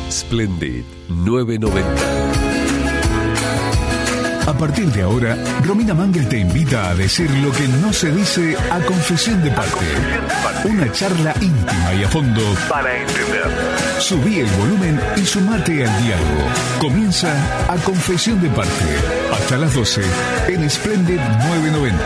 Splendid 990. A partir de ahora, Romina Mangel te invita a decir lo que no se dice a confesión de parte. Una charla íntima y a fondo para entender. Subí el volumen y sumate al diálogo. Comienza A Confesión de Parte. Hasta las 12 en Splendid 990.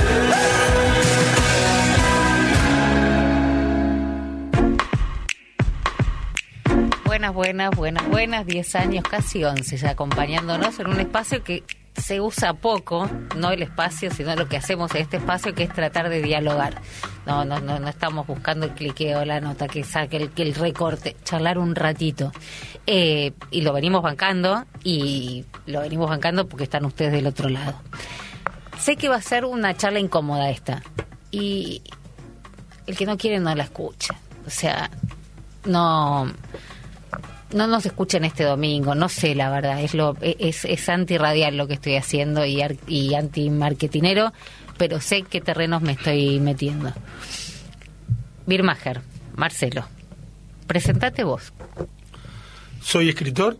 Buenas, 10 años, casi 11, ya acompañándonos en un espacio que se usa poco, no el espacio, sino lo que hacemos en este espacio, que es tratar de dialogar. No estamos buscando el cliqueo, la nota que saque, el recorte, charlar un ratito. Y lo venimos bancando porque están ustedes del otro lado. Sé que va a ser una charla incómoda esta, y el que no quiere no la escucha. O sea, no nos escuchen este domingo, no sé, la verdad, es antirradial lo que estoy haciendo y anti-marketinero, pero sé qué terrenos me estoy metiendo. Birmacher, Marcelo, presentate vos. Soy escritor.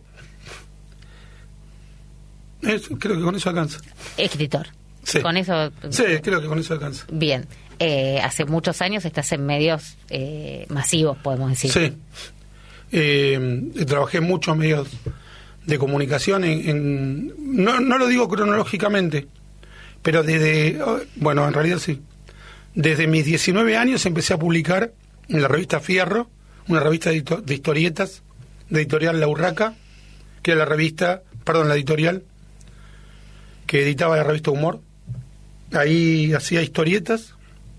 Creo que con eso alcanza. Escritor. Sí. Con eso. Sí, creo que con eso alcanza. Bien. Hace muchos años estás en medios masivos, podemos decir. Sí. Trabajé en muchos medios de comunicación, no lo digo cronológicamente, pero en realidad sí. Desde mis 19 años empecé a publicar en la revista Fierro, una revista de historietas, de editorial La Urraca, que era la editorial que editaba la revista Humor. Ahí hacía historietas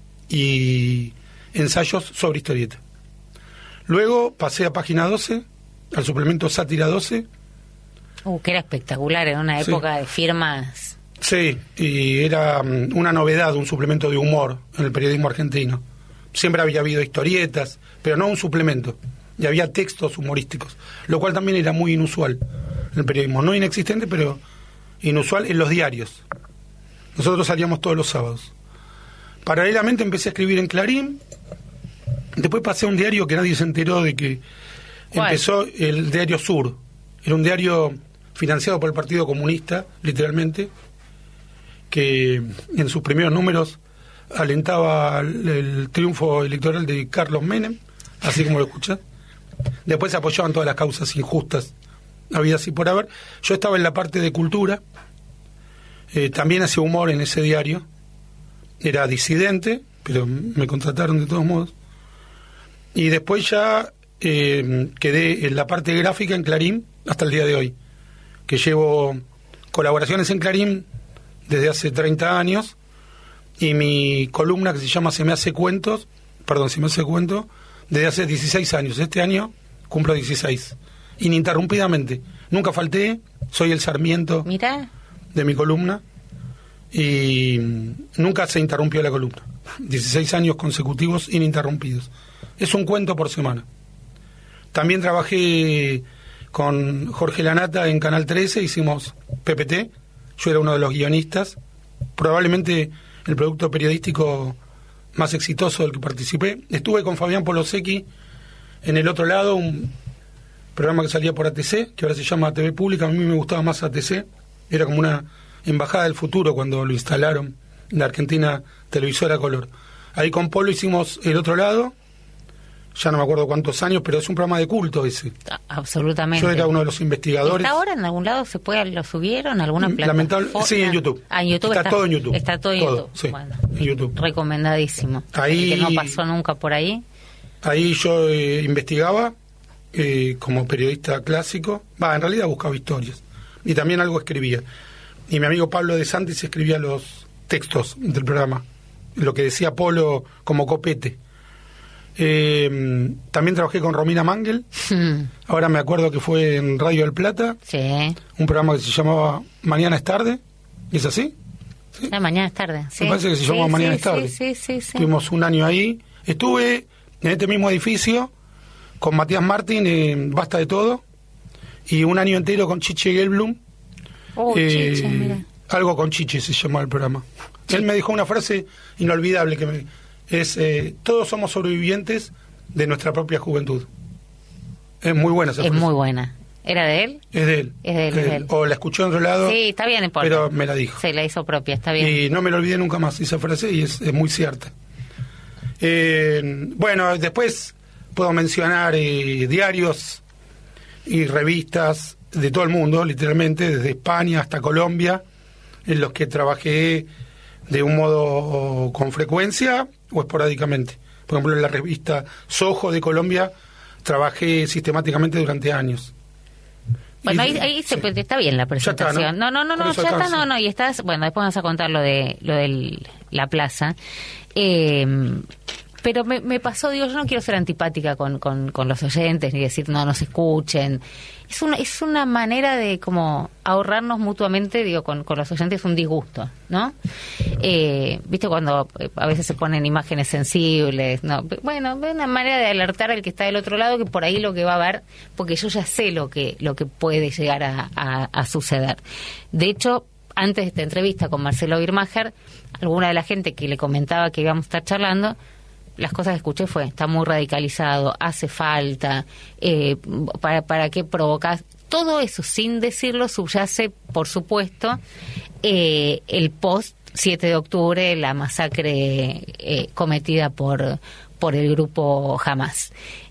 y ensayos sobre historietas. Luego pasé a Página 12, al suplemento Sátira 12. Que era espectacular, en una época de firmas. Sí, y era una novedad, un suplemento de humor en el periodismo argentino. Siempre había habido historietas, pero no un suplemento. Y había textos humorísticos, lo cual también era muy inusual en el periodismo. No inexistente, pero inusual en los diarios. Nosotros salíamos todos los sábados. Paralelamente empecé a escribir en Clarín. Después pasé a un diario que nadie se enteró de que empezó, el Diario Sur. Era un diario financiado por el Partido Comunista, literalmente, que en sus primeros números alentaba el triunfo electoral de Carlos Menem, así como lo escuchás. Después se apoyaban todas las causas injustas habidas y por haber. Yo estaba en la parte de cultura, también hacía humor en ese diario. Era disidente, pero me contrataron de todos modos. Y después ya quedé en la parte gráfica en Clarín hasta el día de hoy, que llevo colaboraciones en Clarín desde hace 30 años, y mi columna que se llama Se me hace cuento, desde hace 16 años. Este año cumplo 16, ininterrumpidamente. Nunca falté, soy el Sarmiento. Mirá. De mi columna, y nunca se interrumpió la columna. 16 años consecutivos ininterrumpidos. Es un cuento por semana. También trabajé con Jorge Lanata en Canal 13, hicimos PPT, yo era uno de los guionistas, probablemente el producto periodístico más exitoso del que participé. Estuve con Fabián Polosecchi en El Otro Lado, un programa que salía por ATC, que ahora se llama TV Pública. A mí me gustaba más ATC, era como una embajada del futuro cuando lo instalaron en la Argentina televisora color. Ahí con Polo hicimos El Otro Lado, ya no me acuerdo cuántos años, pero es un programa de culto ese. Absolutamente. Yo era uno de los investigadores. ¿Está ahora en algún lado? ¿Lo subieron? ¿Alguna plataforma? Sí, en YouTube. En YouTube está todo en YouTube. Está todo en YouTube. Sí, bueno, en YouTube. Recomendadísimo. Ahí, que no pasó nunca por ahí. Ahí yo investigaba como periodista clásico. En realidad buscaba historias. Y también algo escribía. Y mi amigo Pablo de Santis escribía los textos del programa. Lo que decía Polo como copete. También trabajé con Romina Mangel. Ahora me acuerdo que fue en Radio del Plata. Sí. Un programa que se llamaba Mañana es tarde. ¿Es así? ¿Sí? Mañana es tarde. Sí. Me parece que se llamaba Mañana es tarde. Sí. Estuvimos un año ahí. Estuve en este mismo edificio con Matías Martín en Basta de Todo, y un año entero con Chiche Gelblum. Chiche, mira. Algo con Chiche se llamaba el programa. Sí. Él me dijo una frase inolvidable que todos somos sobrevivientes de nuestra propia juventud. Es muy buena esa Es frase. muy buena. ¿Era de él? Es de él. Es de él, es de él. O la escuchó en otro lado. Sí, está bien, no importa. Pero me la dijo. Se la hizo propia, está bien. Y no me lo olvidé nunca más esa frase y es muy cierta. Bueno, después puedo mencionar diarios y revistas de todo el mundo, literalmente, desde España hasta Colombia, en los que trabajé de un modo con frecuencia o esporádicamente. Por ejemplo, en la revista Soho de Colombia trabajé sistemáticamente durante años. Bueno, Y- ahí sí. está bien la presentación. Ya está, ¿no? No, Con eso ya está, alcanza. y estás, bueno, después vamos a contar lo de la plaza. Pero me pasó, digo, yo no quiero ser antipática con los oyentes, ni decir no nos escuchen. Es una manera de como ahorrarnos mutuamente, digo, con los oyentes un disgusto, ¿no? Viste cuando a veces se ponen imágenes sensibles, ¿no? Bueno, es una manera de alertar al que está del otro lado que por ahí lo que va a ver, porque yo ya sé lo que puede llegar a suceder. De hecho, antes de esta entrevista con Marcelo Birmacher, alguna de la gente que le comentaba que íbamos a estar charlando, las cosas que escuché fue, está muy radicalizado, hace falta, ¿para qué provocas? Todo eso, sin decirlo, subyace, por supuesto, el post 7 de octubre, la masacre cometida por el grupo Hamas.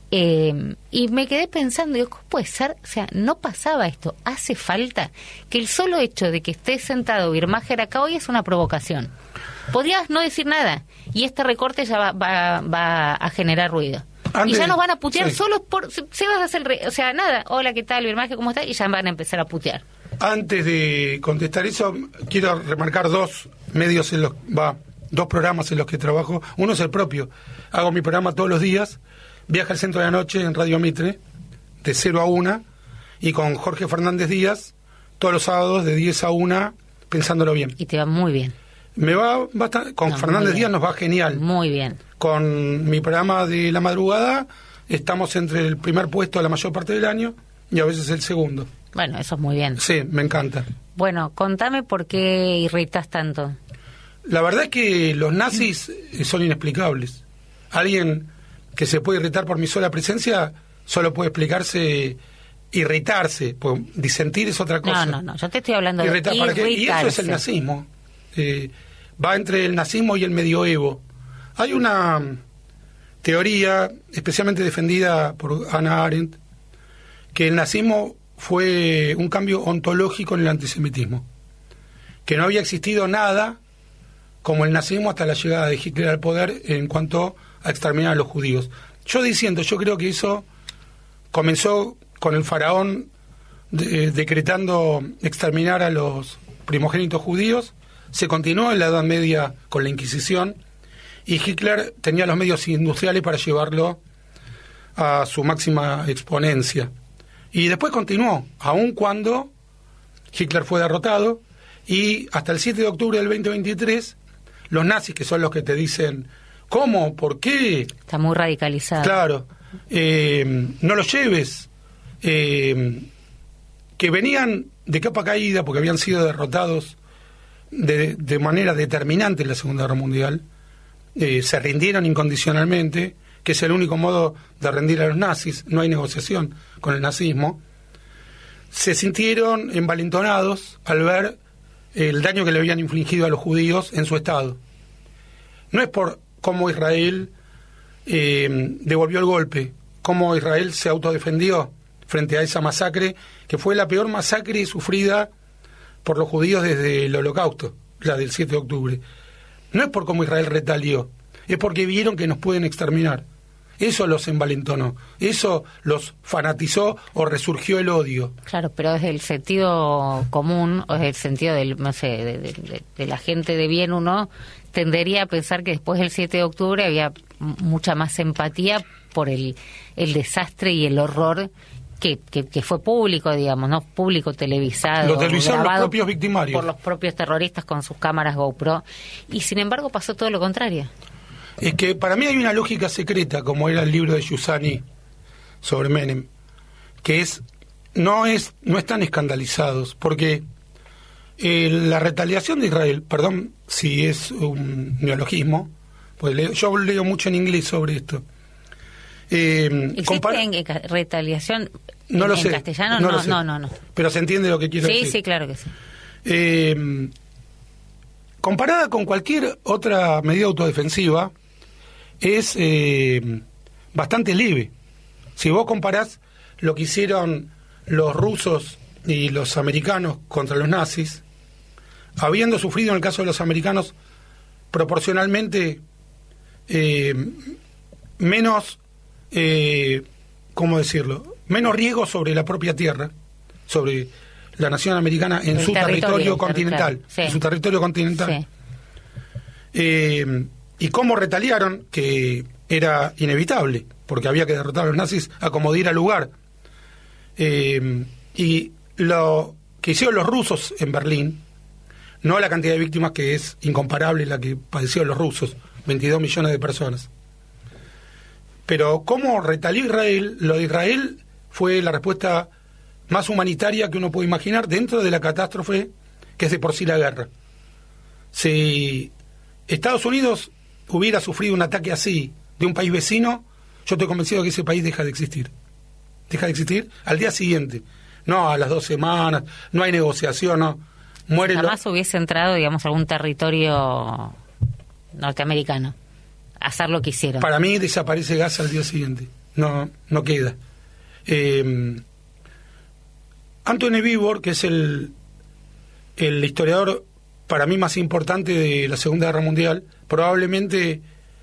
Y me quedé pensando, digo, ¿cómo puede ser? O sea, no pasaba esto. Hace falta que el solo hecho de que esté sentado Birmacher acá hoy es una provocación. Podrías no decir nada y este recorte ya va a generar ruido. Antes, y ya nos van a putear sí. solo por... Se vas a hacer... O sea, nada. Hola, ¿qué tal, Birmacher? ¿Cómo estás? Y ya van a empezar a putear. Antes de contestar eso, quiero remarcar dos programas en los que trabajo. Uno es el propio. Hago mi programa todos los días. Viaja al centro de la noche en Radio Mitre, de 0 a 1, y con Jorge Fernández Díaz, todos los sábados de 10 a 1, pensándolo bien. Y te va muy bien. Me va bastante, con No, Fernández muy bien. Díaz nos va genial. Muy bien. Con mi programa de la madrugada, estamos entre el primer puesto la mayor parte del año, y a veces el segundo. Bueno, eso es muy bien. Sí, me encanta. Bueno, contame por qué irritas tanto. La verdad es que los nazis son inexplicables. Alguien que se puede irritar por mi sola presencia solo puede irritarse, pues disentir es otra cosa. No, yo te estoy hablando Irritar, de ¿para qué? Y eso es irritarse. el nazismo. Va entre el nazismo y el medioevo. Hay una teoría especialmente defendida por Hannah Arendt, que el nazismo fue un cambio ontológico en el antisemitismo, que no había existido nada como el nazismo hasta la llegada de Hitler al poder en cuanto a exterminar a los judíos. Yo creo que eso comenzó con el faraón decretando exterminar a los primogénitos judíos, se continuó en la Edad Media con la Inquisición, y Hitler tenía los medios industriales para llevarlo a su máxima exponencia. Y después continuó, aun cuando Hitler fue derrotado, y hasta el 7 de octubre del 2023, los nazis, que son los que te dicen, ¿cómo? ¿Por qué? Está muy radicalizado. Claro, no los lleves, que venían de capa caída porque habían sido derrotados de manera determinante en la Segunda Guerra Mundial, se rindieron incondicionalmente, que es el único modo de rendir a los nazis, no hay negociación con el nazismo. Se sintieron envalentonados al ver el daño que le habían infligido a los judíos en su estado. No es por cómo Israel devolvió el golpe, cómo Israel se autodefendió frente a esa masacre, que fue la peor masacre sufrida por los judíos desde el Holocausto, la del 7 de octubre. No es por cómo Israel retalió, es porque vieron que nos pueden exterminar. Eso los envalentonó, eso los fanatizó o resurgió el odio. Claro, pero desde el sentido común, o desde el sentido del, no sé, de la gente de bien, uno tendería a pensar que después del 7 de octubre había mucha más empatía por el desastre y el horror que fue público, digamos, no público televisado. Lo televisaron los grabado propios victimarios. por los propios terroristas con sus cámaras GoPro. Y sin embargo pasó todo lo contrario. Es que para mí hay una lógica secreta, como era el libro de Giussani sobre Menem, que no están escandalizados, porque la retaliación de Israel, perdón si es un neologismo, pues yo leo mucho en inglés sobre esto, ¿Existe retaliación no lo en sé, castellano? no lo sé. No. Pero se entiende lo que quiero decir. Sí, claro que sí. Comparada con cualquier otra medida autodefensiva, es bastante leve. Si vos comparás lo que hicieron los rusos y los americanos contra los nazis, habiendo sufrido en el caso de los americanos proporcionalmente menos, ¿cómo decirlo?, menos riesgo sobre la propia tierra, sobre la nación americana en su territorio continental, sí. En su territorio continental. Sí. Y cómo retaliaron, que era inevitable, porque había que derrotar a los nazis a como diera lugar. Y lo que hicieron los rusos en Berlín, no la cantidad de víctimas, que es incomparable la que padecieron los rusos, 22 millones de personas. Pero cómo retalió Israel, lo de Israel fue la respuesta más humanitaria que uno puede imaginar dentro de la catástrofe que es de por sí la guerra. Si Estados Unidos hubiera sufrido un ataque así de un país vecino, yo estoy convencido de que ese país deja de existir. Deja de existir al día siguiente, no a las 2 semanas, no hay negociación, no. Mueren Jamás hubiese entrado, digamos, algún territorio norteamericano a hacer lo que hicieron. Para mí desaparece Gaza al día siguiente, no queda. Anthony Beevor, que es el historiador para mí más importante de la Segunda Guerra Mundial, probablemente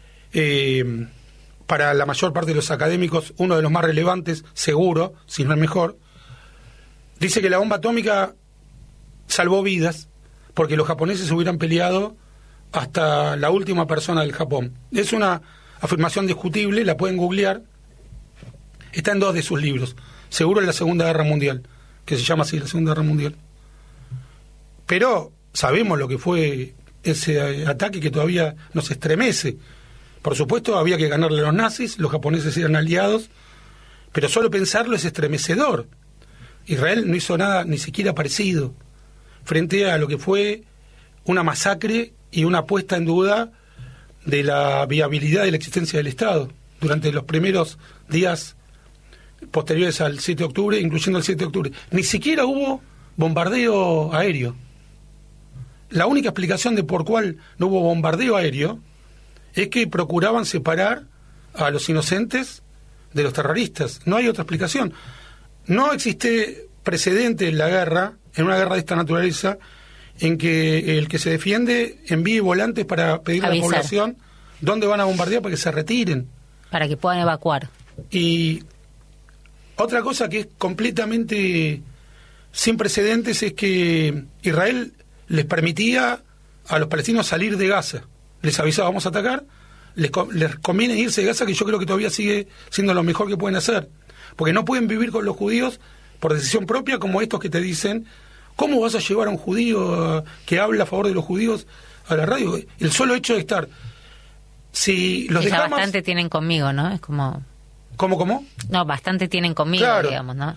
para la mayor parte de los académicos uno de los más relevantes, seguro, si no el mejor, dice que la bomba atómica salvó vidas porque los japoneses hubieran peleado hasta la última persona del Japón. Es una afirmación discutible, la pueden googlear, está en 2 de sus libros, seguro en la Segunda Guerra Mundial, que se llama así, la Segunda Guerra Mundial. Pero sabemos lo que fue ese ataque, que todavía nos estremece. Por supuesto, había que ganarle a los nazis, los japoneses eran aliados, pero solo pensarlo es estremecedor. Israel no hizo nada ni siquiera parecido frente a lo que fue una masacre y una puesta en duda de la viabilidad de la existencia del Estado durante los primeros días posteriores al 7 de octubre, incluyendo el 7 de octubre. Ni siquiera hubo bombardeo aéreo. La única explicación de por cuál no hubo bombardeo aéreo es que procuraban separar a los inocentes de los terroristas. No hay otra explicación. No existe precedente en la guerra, en una guerra de esta naturaleza, en que el que se defiende envíe volantes para pedir a la población dónde van a bombardear para que se retiren. Para que puedan evacuar. Y otra cosa que es completamente sin precedentes es que Israel les permitía a los palestinos salir de Gaza. Les avisaba, vamos a atacar, les conviene irse de Gaza, que yo creo que todavía sigue siendo lo mejor que pueden hacer. Porque no pueden vivir con los judíos por decisión propia, como estos que te dicen, ¿cómo vas a llevar a un judío que habla a favor de los judíos a la radio? El solo hecho de estar... Si los ya dejamos... bastante tienen conmigo, ¿no? Es como... ¿Cómo? No, bastante tienen conmigo, claro, digamos, ¿no?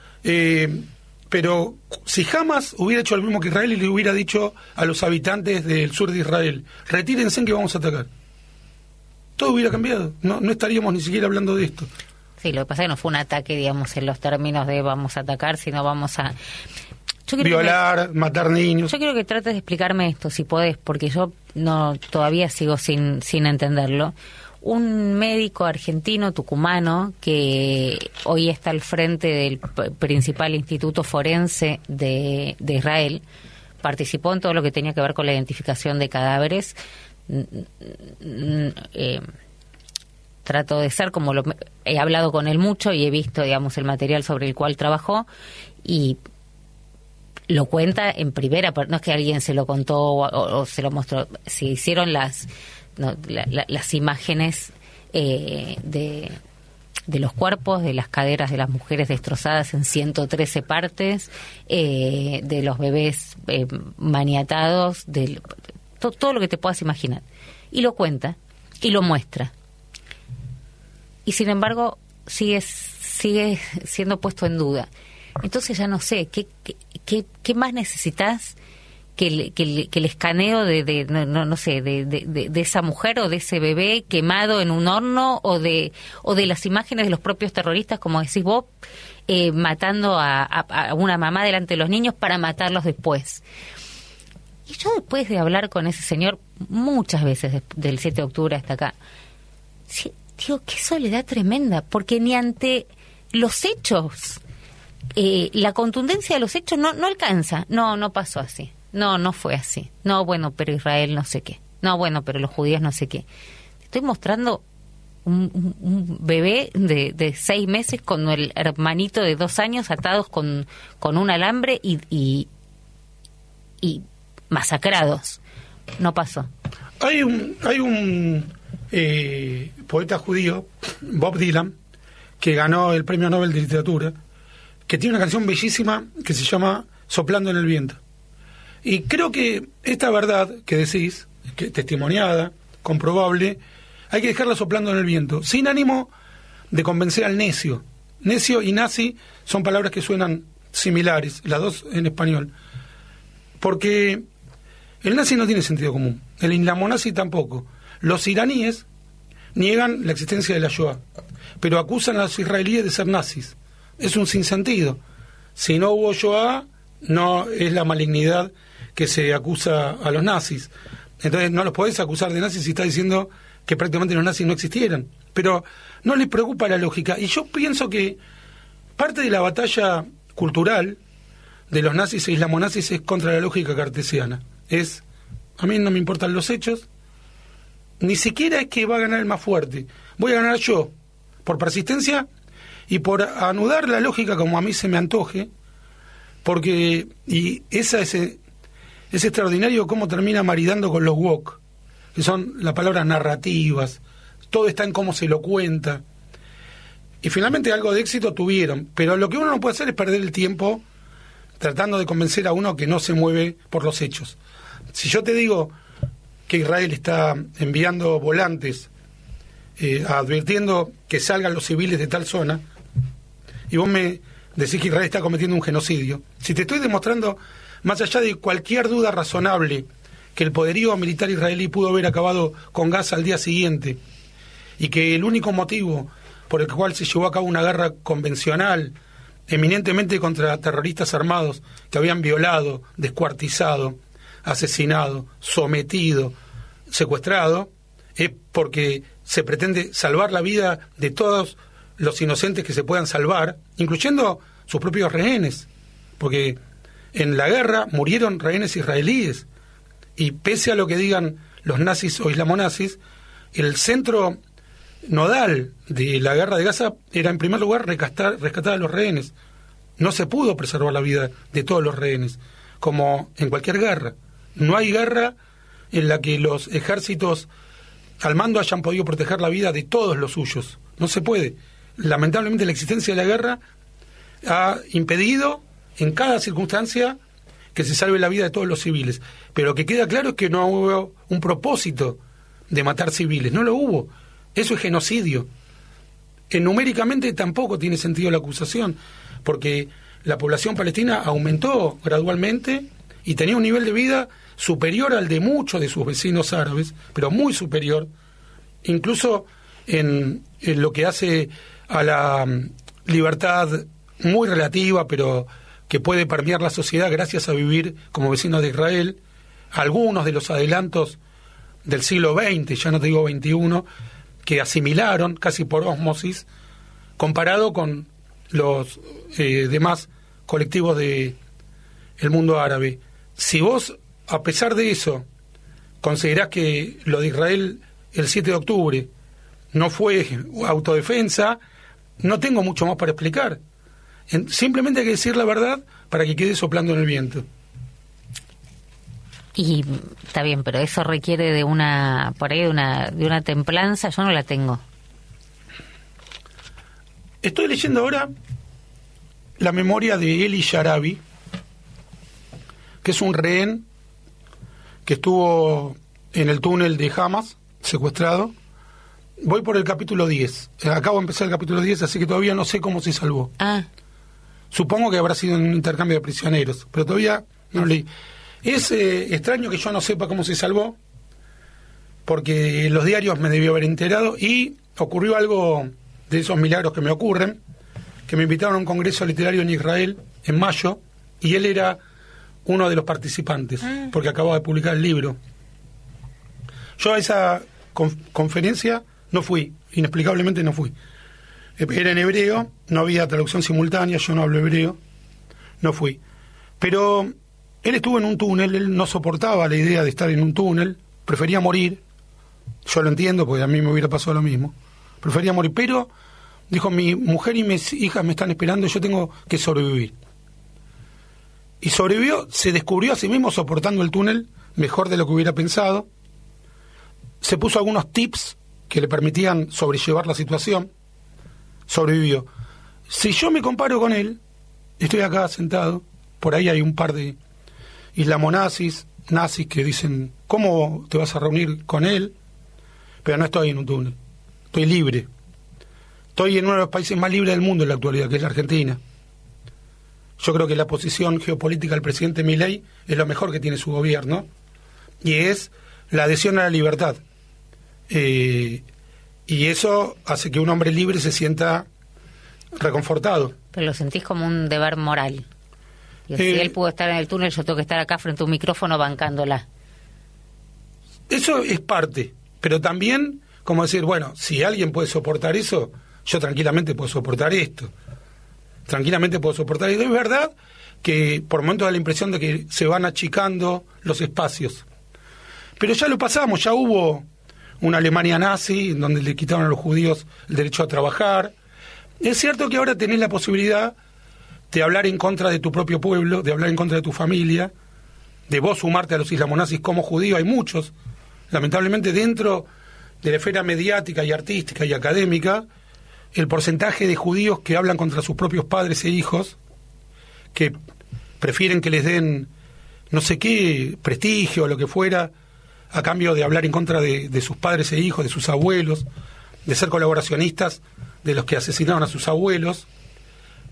Pero si jamás hubiera hecho lo mismo que Israel y le hubiera dicho a los habitantes del sur de Israel, retírense que vamos a atacar, todo hubiera cambiado. No estaríamos ni siquiera hablando de esto. Sí, lo que pasa es que no fue un ataque, digamos, en los términos de vamos a atacar, sino vamos a... Violar, matar niños. Yo quiero que trates de explicarme esto, si podés, porque yo todavía sigo sin entenderlo. Un médico argentino, tucumano, que hoy está al frente del principal instituto forense de Israel, participó en todo lo que tenía que ver con la identificación de cadáveres. Trato de ser como he hablado con él mucho y he visto, digamos, el material sobre el cual trabajó, y lo cuenta en primera, no es que alguien se lo contó o se lo mostró, se hicieron las imágenes de los cuerpos, de las caderas de las mujeres destrozadas en 113 partes, de los bebés maniatados, todo lo que te puedas imaginar. Y lo cuenta y lo muestra. Y sin embargo sigue siendo puesto en duda. Entonces ya no sé, ¿qué más necesitas que el escaneo de esa mujer o de ese bebé quemado en un horno o de las imágenes de los propios terroristas, como decís vos, matando a una mamá delante de los niños para matarlos después. Y yo, después de hablar con ese señor muchas veces del 7 de octubre hasta acá, sí, digo, qué soledad tremenda, porque ni ante los hechos, la contundencia de los hechos no alcanza. No pasó así. No fue así. No, bueno, pero Israel no sé qué. No, bueno, pero los judíos no sé qué. Te estoy mostrando un bebé de 6 meses con el hermanito de 2 años atados con un alambre y masacrados. No pasó. Hay un poeta judío, Bob Dylan, que ganó el Premio Nobel de Literatura, que tiene una canción bellísima que se llama Soplando en el viento. Y creo que esta verdad que decís, que testimoniada, comprobable, hay que dejarla soplando en el viento, sin ánimo de convencer al necio. Necio y nazi son palabras que suenan similares, las dos en español. Porque el nazi no tiene sentido común, el islamonazi tampoco. Los iraníes niegan la existencia de la Shoah, pero acusan a los israelíes de ser nazis. Es un sinsentido. Si no hubo Shoah, no es la malignidad que se acusa a los nazis. Entonces no los podés acusar de nazis si está diciendo que prácticamente los nazis no existieran. Pero no les preocupa la lógica. Y yo pienso que parte de la batalla cultural de los nazis e islamonazis es contra la lógica cartesiana. A mí no me importan los hechos, ni siquiera es que va a ganar el más fuerte. Voy a ganar yo, por persistencia y por anudar la lógica como a mí se me antoje, porque, y esa es extraordinario cómo termina maridando con los woke, que son las palabras narrativas, todo está en cómo se lo cuenta, y finalmente algo de éxito tuvieron, pero lo que uno no puede hacer es perder el tiempo tratando de convencer a uno que no se mueve por los hechos. Si yo te digo que Israel está enviando volantes advirtiendo que salgan los civiles de tal zona, y vos me decís que Israel está cometiendo un genocidio, si te estoy demostrando, más allá de cualquier duda razonable, que el poderío militar israelí pudo haber acabado con Gaza al día siguiente, y que el único motivo por el cual se llevó a cabo una guerra convencional, eminentemente contra terroristas armados que habían violado, descuartizado, asesinado, sometido, secuestrado, es porque se pretende salvar la vida de todos los inocentes que se puedan salvar, incluyendo sus propios rehenes, porque en la guerra murieron rehenes israelíes, y pese a lo que digan los nazis o islamonazis, el centro nodal de la guerra de Gaza era en primer lugar rescatar a los rehenes. No se pudo preservar la vida de todos los rehenes, como en cualquier guerra. No hay guerra en la que los ejércitos al mando hayan podido proteger la vida de todos los suyos. No se puede. Lamentablemente la existencia de la guerra ha impedido en cada circunstancia que se salve la vida de todos los civiles. Pero lo que queda claro es que no hubo un propósito de matar civiles. No lo hubo. Eso es genocidio. Numéricamente tampoco tiene sentido la acusación, porque la población palestina aumentó gradualmente y tenía un nivel de vida superior al de muchos de sus vecinos árabes, pero muy superior, incluso en lo que hace a la libertad muy relativa, pero que puede permear la sociedad gracias a vivir como vecinos de Israel. Algunos de los adelantos del siglo XX, ya no te digo XXI, que asimilaron casi por ósmosis, comparado con los demás colectivos del mundo árabe. Si vos, a pesar de eso, considerás que lo de Israel el 7 de octubre no fue autodefensa, no tengo mucho más para explicar. Simplemente hay que decir la verdad para que quede soplando en el viento. Y está bien, pero eso requiere de una templanza. Yo no la tengo. Estoy leyendo ahora la memoria de Eli Sharabi, que es un rehén que estuvo en el túnel de Hamas, secuestrado. Voy por el capítulo 10. Acabo de empezar el capítulo 10, así que todavía no sé cómo se salvó. Supongo que habrá sido en un intercambio de prisioneros, pero todavía no leí. Es extraño que yo no sepa cómo se salvó, porque los diarios me debió haber enterado, y ocurrió algo de esos milagros que me ocurren, que me invitaron a un congreso literario en Israel en mayo, y él era uno de los participantes, porque acababa de publicar el libro. Yo a esa conferencia no fui, inexplicablemente no fui. Era en hebreo, no había traducción simultánea, yo no hablo hebreo, no fui. Pero él estuvo en un túnel, él no soportaba la idea de estar en un túnel, prefería morir. Yo lo entiendo, porque a mí me hubiera pasado lo mismo. Prefería morir, pero dijo, mi mujer y mis hijas me están esperando, yo tengo que sobrevivir. Y sobrevivió, se descubrió a sí mismo soportando el túnel, mejor de lo que hubiera pensado. Se puso algunos tips que le permitían sobrellevar la situación. Sobrevivió. Si yo me comparo con él, estoy acá sentado, por ahí hay un par de islamonazis, nazis que dicen, ¿cómo te vas a reunir con él? Pero no estoy en un túnel, estoy libre. Estoy en uno de los países más libres del mundo en la actualidad, que es la Argentina. Yo creo que la posición geopolítica del presidente Milei es lo mejor que tiene su gobierno, y es la adhesión a la libertad. Y eso hace que un hombre libre se sienta reconfortado. Pero lo sentís como un deber moral. Y si él pudo estar en el túnel, yo tengo que estar acá frente a un micrófono bancándola. Eso es parte, pero también, como decir, bueno, si alguien puede soportar eso, yo tranquilamente puedo soportar esto. Tranquilamente puedo soportar esto. Es verdad que por momentos da la impresión de que se van achicando los espacios. Pero ya lo pasamos, ya hubo una Alemania nazi, en donde le quitaron a los judíos el derecho a trabajar. Es cierto que ahora tenés la posibilidad de hablar en contra de tu propio pueblo, de hablar en contra de tu familia, de vos sumarte a los islamonazis como judío. Hay muchos, lamentablemente, dentro de la esfera mediática y artística y académica, el porcentaje de judíos que hablan contra sus propios padres e hijos, que prefieren que les den no sé qué prestigio o lo que fuera, a cambio de hablar en contra de sus padres e hijos, de sus abuelos, de ser colaboracionistas de los que asesinaron a sus abuelos.